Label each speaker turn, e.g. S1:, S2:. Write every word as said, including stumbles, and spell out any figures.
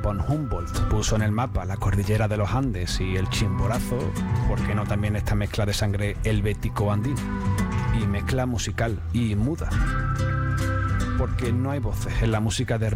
S1: von Humboldt puso en el mapa la cordillera de los Andes y el Chimborazo, ¿por qué no también esta mezcla de sangre helvético-andina? Y mezcla musical y muda, porque no hay voces en la música de